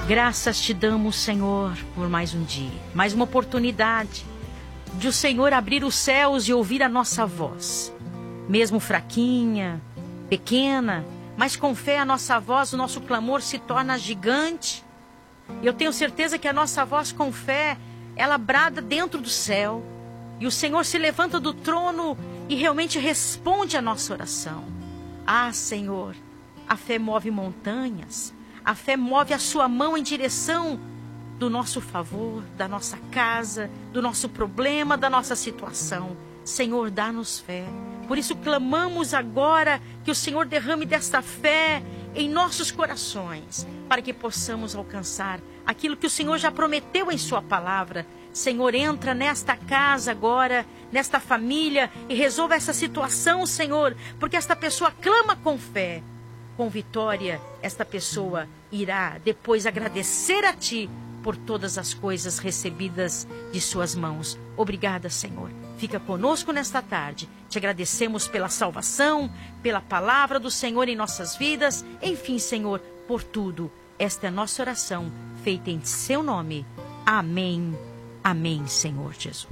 Graças te damos, Senhor, por mais um dia, mais uma oportunidade de o Senhor abrir os céus e ouvir a nossa voz. Mesmo fraquinha, pequena, mas com fé a nossa voz, o nosso clamor se torna gigante. E eu tenho certeza que a nossa voz com fé, ela brada dentro do céu. E o Senhor se levanta do trono e realmente responde a nossa oração. Ah, Senhor, a fé move montanhas. A fé move a sua mão em direção do nosso favor, da nossa casa, do nosso problema, da nossa situação. Senhor, dá-nos fé. Por isso clamamos agora que o Senhor derrame desta fé em nossos corações, para que possamos alcançar aquilo que o Senhor já prometeu em sua palavra. Senhor, entra nesta casa agora, nesta família, e resolva essa situação, Senhor, porque esta pessoa clama com fé. Com vitória, esta pessoa irá depois agradecer a Ti por todas as coisas recebidas de suas mãos. Obrigada, Senhor. Fica conosco nesta tarde. Te agradecemos pela salvação, pela palavra do Senhor em nossas vidas. Enfim, Senhor, por tudo. Esta é a nossa oração, feita em Seu nome. Amém. Amém, Senhor Jesus.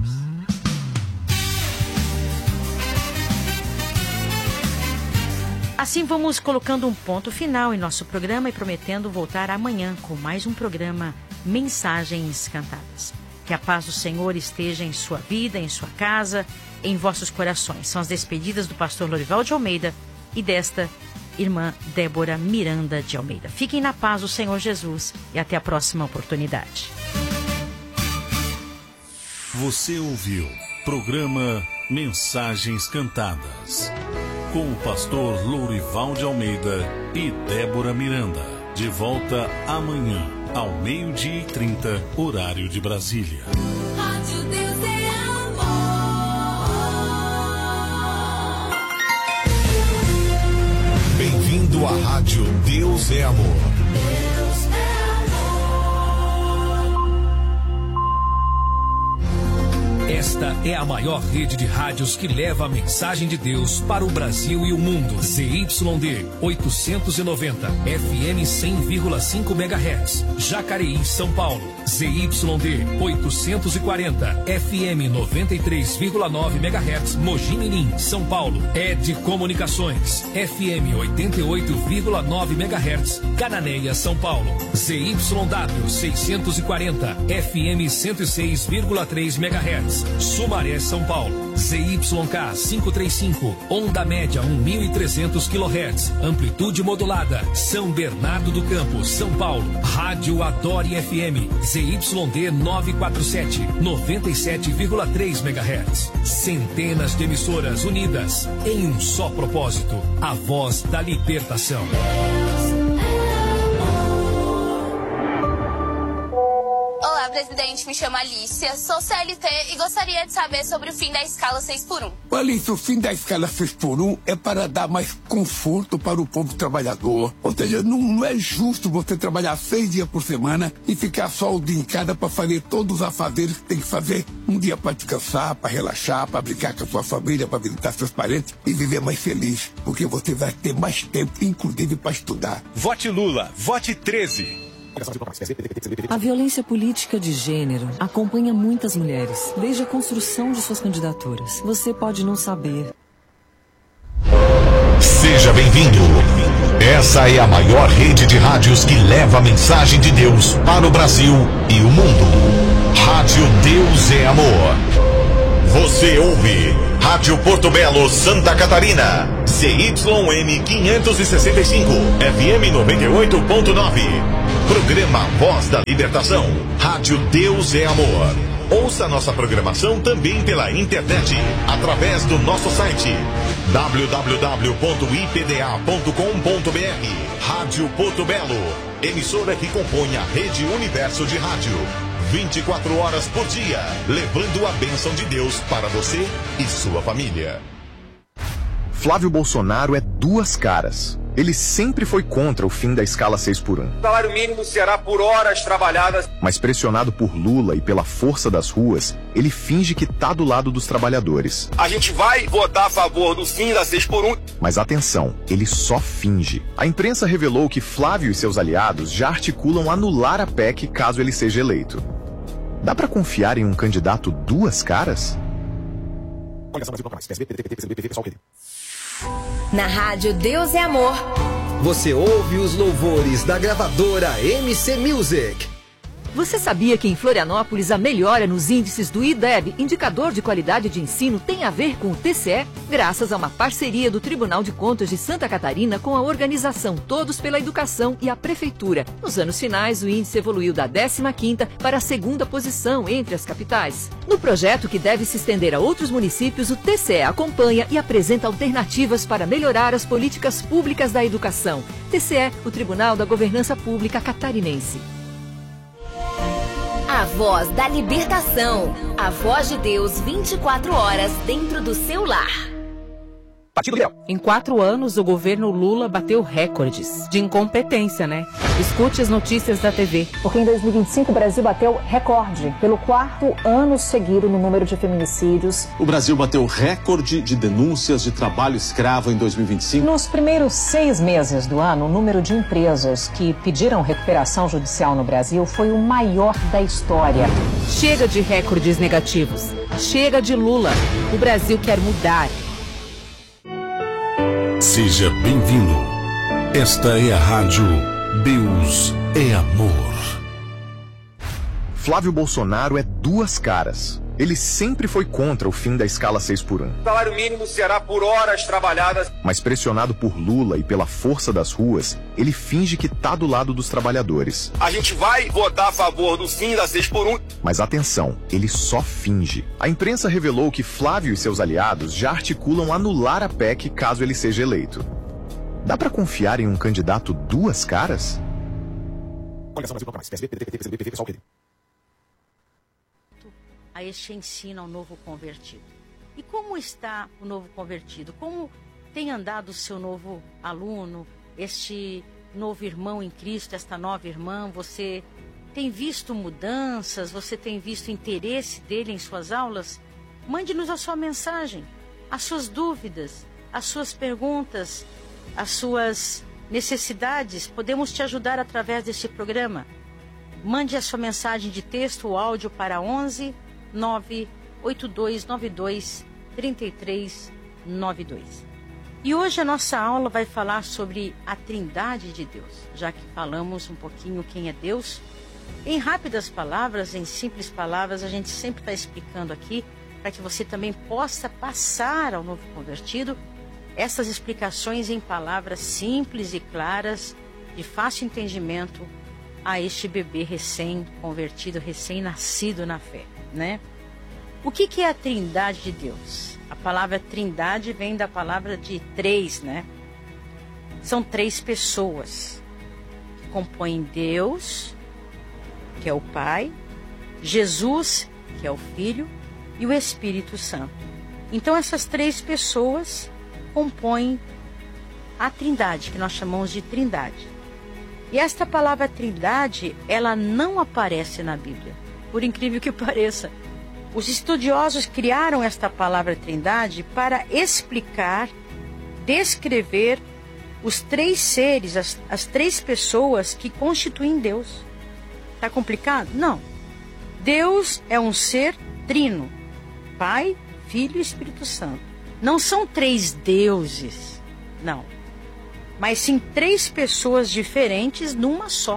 Assim vamos colocando um ponto final em nosso programa e prometendo voltar amanhã com mais um programa Mensagens Cantadas. Que a paz do Senhor esteja em sua vida, em sua casa, em vossos corações. São as despedidas do pastor Lorival de Almeida e desta irmã Débora Miranda de Almeida. Fiquem na paz do Senhor Jesus e até a próxima oportunidade. Você ouviu programa Mensagens Cantadas com o pastor Lorival de Almeida e Débora Miranda. De volta amanhã, ao 12h30, horário de Brasília. Rádio Deus é amor. Bem-vindo à Rádio Deus é Amor. Deus é Esta é a maior rede de rádios que leva a mensagem de Deus para o Brasil e o mundo. ZYD 890, FM 100,5 MHz, Jacareí, São Paulo. ZYD 840, FM 93,9 MHz, Mogi Mirim, São Paulo. ED Comunicações, FM 88,9 MHz, Cananéia, São Paulo. ZYW 640, FM 106,3 MHz, Sumaré, São Paulo. ZYK 535, onda média 1.300 kHz, amplitude modulada, São Bernardo do Campo, São Paulo. Rádio Adore FM, ZYD 947, 97,3 MHz. Centenas de emissoras unidas em um só propósito, a voz da libertação. Olá, presidente, me chamo Alicia, sou CLT e gostaria de saber sobre o fim da escala 6x1. Alicia, o fim da escala 6x1 é para dar mais conforto para o povo trabalhador. Ou seja, não é justo você trabalhar 6 dias por semana e ficar só o dia em casa para fazer todos os afazeres que tem que fazer. Um dia para descansar, para relaxar, para brincar com a sua família, para visitar seus parentes e viver mais feliz. Porque você vai ter mais tempo, inclusive para estudar. Vote Lula, vote 13. A violência política de gênero acompanha muitas mulheres, desde a construção de suas candidaturas. Você pode não saber. Seja bem-vindo. Essa é a maior rede de rádios que leva a mensagem de Deus para o Brasil e o mundo. Rádio Deus é Amor. Você ouve Rádio Porto Belo, Santa Catarina. CYM 565, FM 98.9. Programa Voz da Libertação. Rádio Deus é Amor. Ouça nossa programação também pela internet, através do nosso site www.ipda.com.br. Rádio Porto Belo, emissora que compõe a Rede Universo de Rádio. 24 horas por dia, levando a bênção de Deus para você e sua família. Flávio Bolsonaro é duas caras. Ele sempre foi contra o fim da escala 6x1. O salário mínimo será por horas trabalhadas. Mas pressionado por Lula e pela força das ruas, ele finge que tá do lado dos trabalhadores. A gente vai votar a favor do fim da 6x1. Mas atenção, ele só finge. A imprensa revelou que Flávio e seus aliados já articulam anular a PEC caso ele seja eleito. Dá pra confiar em um candidato duas caras? Na rádio Deus é Amor. Você ouve os louvores da gravadora MC Music. Você sabia que em Florianópolis a melhora nos índices do IDEB, indicador de qualidade de ensino, tem a ver com o TCE? Graças a uma parceria do Tribunal de Contas de Santa Catarina com a organização Todos pela Educação e a Prefeitura. Nos anos finais, o índice evoluiu da 15ª para a 2ª posição entre as capitais. No projeto, que deve se estender a outros municípios, o TCE acompanha e apresenta alternativas para melhorar as políticas públicas da educação. TCE, o Tribunal da Governança Pública Catarinense. A voz da libertação. A voz de Deus 24 horas dentro do seu lar. Em 4 anos, o governo Lula bateu recordes de incompetência, né? Escute as notícias da TV. Porque em 2025 o Brasil bateu recorde pelo 4º ano seguido no número de feminicídios. O Brasil bateu recorde de denúncias de trabalho escravo em 2025. Nos primeiros 6 meses do ano, o número de empresas que pediram recuperação judicial no Brasil foi o maior da história. Chega de recordes negativos. Chega de Lula. O Brasil quer mudar. Seja bem-vindo. Esta é a rádio Deus é Amor. Flávio Bolsonaro é duas caras. Ele sempre foi contra o fim da escala 6x1. O salário mínimo será por horas trabalhadas. Mas pressionado por Lula e pela força das ruas, ele finge que tá do lado dos trabalhadores. A gente vai votar a favor do fim da 6x1. Mas atenção, ele só finge. A imprensa revelou que Flávio e seus aliados já articulam anular a PEC caso ele seja eleito. Dá pra confiar em um candidato duas caras? A este ensino ao novo convertido. E como está o novo convertido? Como tem andado o seu novo aluno, este novo irmão em Cristo, esta nova irmã? Você tem visto mudanças? Você tem visto interesse dele em suas aulas? Mande-nos a sua mensagem, as suas dúvidas, as suas perguntas, as suas necessidades. Podemos te ajudar através deste programa. Mande a sua mensagem de texto ou áudio para 11 98292 3392. E hoje a nossa aula vai falar sobre a Trindade de Deus, já que falamos um pouquinho quem é Deus. Em rápidas palavras, em simples palavras, a gente sempre está explicando aqui para que você também possa passar ao novo convertido essas explicações em palavras simples e claras, de fácil entendimento, a este bebê recém-convertido, recém-nascido na fé, né? O que é a Trindade de Deus? A palavra Trindade vem da palavra de três, né? São 3 pessoas que compõem Deus, que é o Pai, Jesus, que é o Filho, e o Espírito Santo. Então essas 3 pessoas compõem a Trindade, que nós chamamos de Trindade. E esta palavra Trindade, ela não aparece na Bíblia, por incrível que pareça. Os estudiosos criaram esta palavra Trindade para explicar, descrever os 3 seres, as 3 pessoas que constituem Deus. Está complicado? Não. Deus é um ser trino, Pai, Filho e Espírito Santo. Não são 3 deuses, não. Mas sim 3 pessoas diferentes numa só.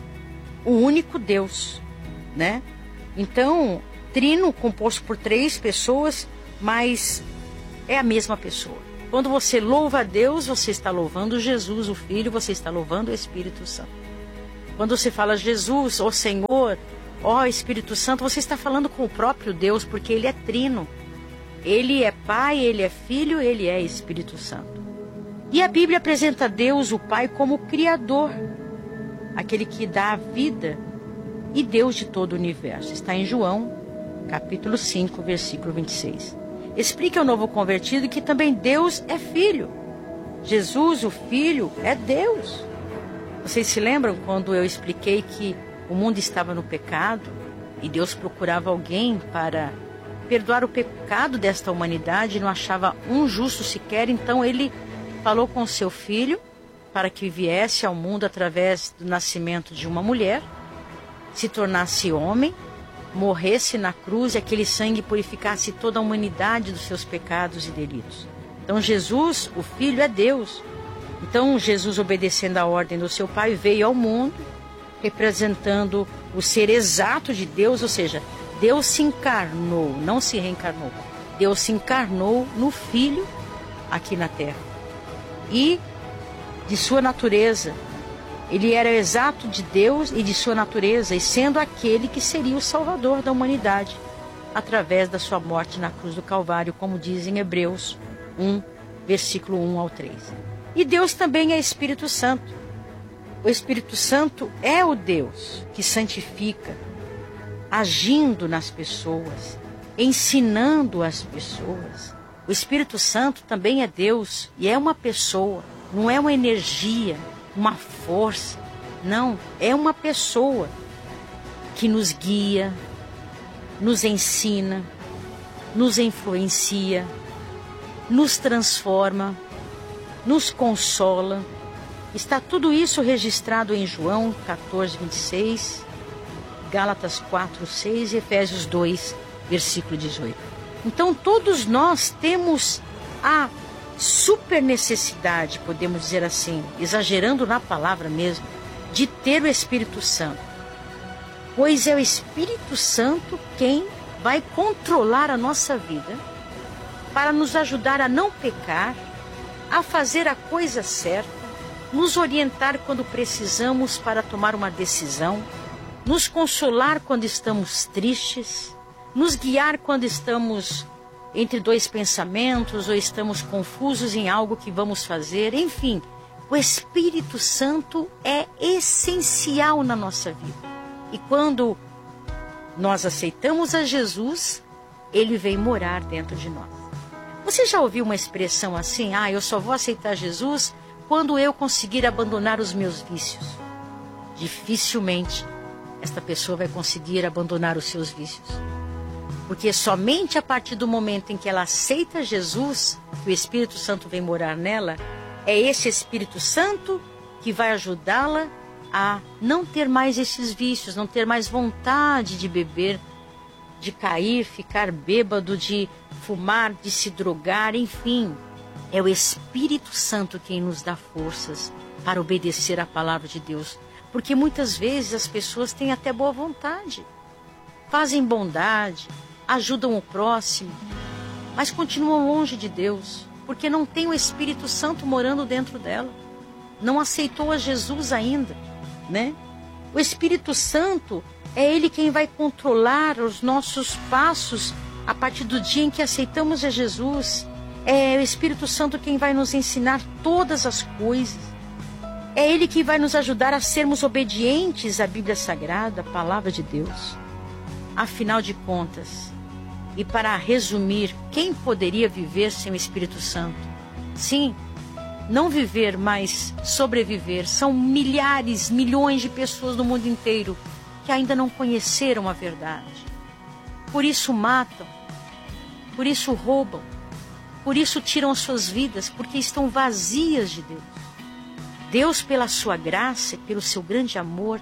O único Deus, né? Então, trino composto por 3 pessoas, mas é a mesma pessoa. Quando você louva a Deus, você está louvando Jesus, o Filho, você está louvando o Espírito Santo. Quando você fala Jesus, ó Senhor, ó Espírito Santo, você está falando com o próprio Deus, porque Ele é trino. Ele é Pai, Ele é Filho, Ele é Espírito Santo. E a Bíblia apresenta Deus, o Pai, como Criador, aquele que dá a vida e Deus de todo o universo. Está em João, capítulo 5, versículo 26. Explica ao novo convertido que também Deus é Filho. Jesus, o Filho, é Deus. Vocês se lembram quando eu expliquei que o mundo estava no pecado e Deus procurava alguém para perdoar o pecado desta humanidade e não achava um justo sequer? Então ele falou com seu Filho para que viesse ao mundo através do nascimento de uma mulher, se tornasse homem, morresse na cruz e aquele sangue purificasse toda a humanidade dos seus pecados e delitos. Então Jesus, o Filho, é Deus. Então Jesus, obedecendo a ordem do seu Pai, veio ao mundo representando o ser exato de Deus, ou seja, Deus se encarnou, não se reencarnou. Deus se encarnou no Filho aqui na Terra. E de sua natureza, ele era exato de Deus e de sua natureza, e sendo aquele que seria o Salvador da humanidade, através da sua morte na cruz do Calvário, como diz em Hebreus 1, versículo 1 ao 3. E Deus também é Espírito Santo. O Espírito Santo é o Deus que santifica, agindo nas pessoas, ensinando as pessoas. O Espírito Santo também é Deus e é uma pessoa, não é uma energia, uma força. Não, é uma pessoa que nos guia, nos ensina, nos influencia, nos transforma, nos consola. Está tudo isso registrado em João 14, 26, Gálatas 4, 6 e Efésios 2, versículo 18. Então todos nós temos a super necessidade, podemos dizer assim, exagerando na palavra mesmo, de ter o Espírito Santo. Pois é o Espírito Santo quem vai controlar a nossa vida para nos ajudar a não pecar, a fazer a coisa certa, nos orientar quando precisamos para tomar uma decisão, nos consolar quando estamos tristes, nos guiar quando estamos entre dois pensamentos ou estamos confusos em algo que vamos fazer. Enfim, o Espírito Santo é essencial na nossa vida. E quando nós aceitamos a Jesus, ele vem morar dentro de nós. Você já ouviu uma expressão assim? Eu só vou aceitar Jesus quando eu conseguir abandonar os meus vícios. Dificilmente esta pessoa vai conseguir abandonar os seus vícios. Porque somente a partir do momento em que ela aceita Jesus, que o Espírito Santo vem morar nela, é esse Espírito Santo que vai ajudá-la a não ter mais esses vícios, não ter mais vontade de beber, de cair, ficar bêbado, de fumar, de se drogar, enfim. É o Espírito Santo quem nos dá forças para obedecer à palavra de Deus. Porque muitas vezes as pessoas têm até boa vontade, fazem bondade, ajudam o próximo, mas continuam longe de Deus, porque não tem o Espírito Santo morando dentro dela. Não aceitou a Jesus ainda, né? O Espírito Santo é ele quem vai controlar os nossos passos a partir do dia em que aceitamos a Jesus. É o Espírito Santo quem vai nos ensinar todas as coisas. É ele que vai nos ajudar a sermos obedientes à Bíblia Sagrada, a palavra de Deus. Afinal de contas, e para resumir, quem poderia viver sem o Espírito Santo? Sim, não viver, mas sobreviver. São milhares, milhões de pessoas no mundo inteiro que ainda não conheceram a verdade. Por isso matam, por isso roubam, por isso tiram as suas vidas, porque estão vazias de Deus. Deus, pela sua graça, pelo seu grande amor,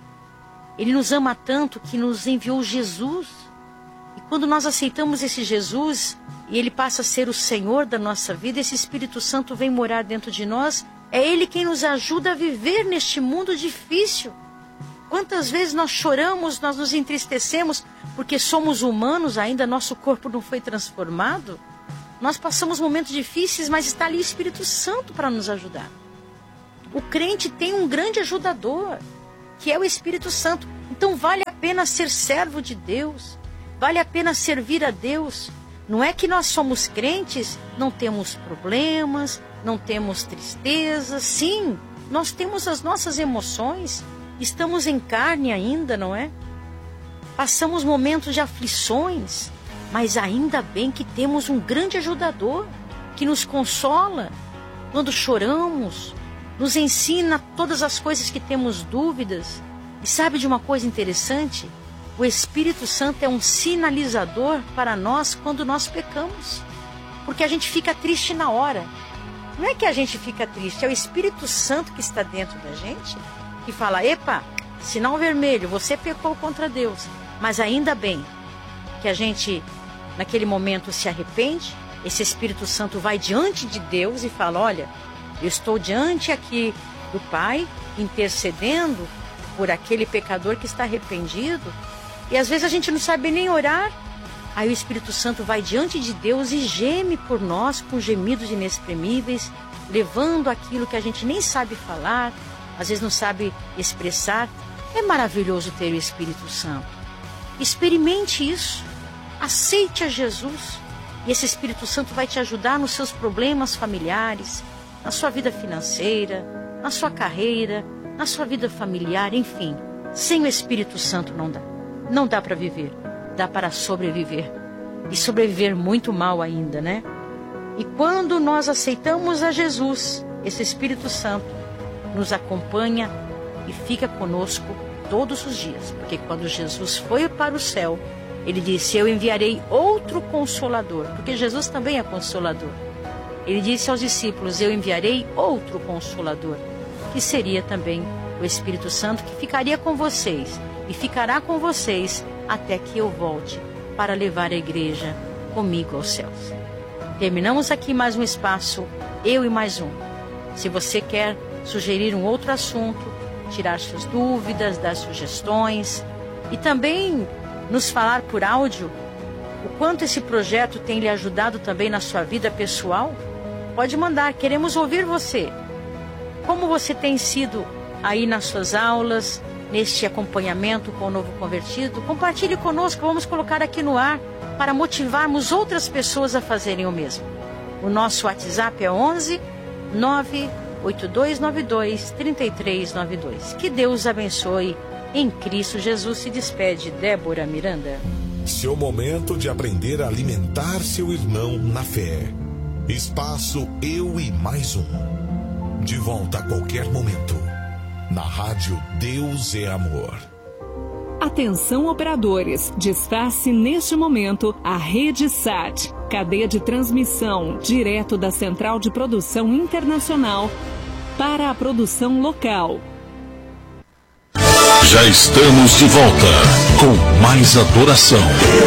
ele nos ama tanto que nos enviou Jesus. E quando nós aceitamos esse Jesus e ele passa a ser o Senhor da nossa vida, esse Espírito Santo vem morar dentro de nós. É ele quem nos ajuda a viver neste mundo difícil. Quantas vezes nós choramos, nós nos entristecemos porque somos humanos ainda, nosso corpo não foi transformado. Nós passamos momentos difíceis, mas está ali o Espírito Santo para nos ajudar. O crente tem um grande ajudador, que é o Espírito Santo. Então vale a pena ser servo de Deus, vale a pena servir a Deus. Não é que nós somos crentes, não temos problemas, não temos tristezas. Sim, nós temos as nossas emoções, estamos em carne ainda, não é? Passamos momentos de aflições, mas ainda bem que temos um grande ajudador, que nos consola. quando choramos, nos ensina todas as coisas que temos dúvidas. E sabe de uma coisa interessante? O Espírito Santo é um sinalizador para nós quando nós pecamos. Porque a gente fica triste na hora. Não é que a gente fica triste, é o Espírito Santo que está dentro da gente que fala, epa, sinal vermelho, você pecou contra Deus. Mas ainda bem que a gente, naquele momento, se arrepende. Esse Espírito Santo vai diante de Deus e fala, olha, eu estou diante aqui do Pai, intercedendo por aquele pecador que está arrependido. E às vezes a gente não sabe nem orar. Aí o Espírito Santo vai diante de Deus e geme por nós com gemidos inexprimíveis, levando aquilo que a gente nem sabe falar, às vezes não sabe expressar. É maravilhoso ter o Espírito Santo. Experimente isso. Aceite a Jesus. E esse Espírito Santo vai te ajudar nos seus problemas familiares, na sua vida financeira, na sua carreira, na sua vida familiar, enfim. Sem o Espírito Santo não dá. Não dá para viver. Dá para sobreviver. E sobreviver muito mal ainda, né? E quando nós aceitamos a Jesus, esse Espírito Santo nos acompanha e fica conosco todos os dias. Porque quando Jesus foi para o céu, ele disse, eu enviarei outro Consolador. Porque Jesus também é Consolador. Ele disse aos discípulos, eu enviarei outro Consolador, que seria também o Espírito Santo, que ficaria com vocês e ficará com vocês até que eu volte para levar a igreja comigo aos céus. Terminamos aqui mais um espaço, eu e mais um. Se você quer sugerir um outro assunto, tirar suas dúvidas, dar sugestões e também nos falar por áudio o quanto esse projeto tem lhe ajudado também na sua vida pessoal, pode mandar, queremos ouvir você. Como você tem sido aí nas suas aulas, neste acompanhamento com o novo convertido? Compartilhe conosco, vamos colocar aqui no ar para motivarmos outras pessoas a fazerem o mesmo. O nosso WhatsApp é 11 98292 3392. Que Deus abençoe. Em Cristo Jesus se despede Débora Miranda. Seu momento de aprender a alimentar seu irmão na fé. Espaço Eu e Mais Um. De volta a qualquer momento. Na rádio Deus é Amor. Atenção operadores, desface neste momento a Rede SAT, cadeia de transmissão direto da Central de Produção Internacional para a produção local. Já estamos de volta com mais adoração.